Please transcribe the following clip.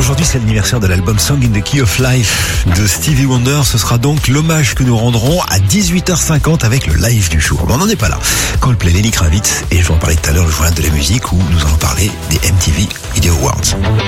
Aujourd'hui, c'est l'anniversaire de l'album Song in the Key of Life de Stevie Wonder. Ce sera donc l'hommage que nous rendrons à 18h50 avec le live du jour. Mais on n'en est pas là. Coldplay, Lenny Kravitz, et je vous en parlais tout à l'heure, le journal de la musique où nous allons parler des MTV Video Awards.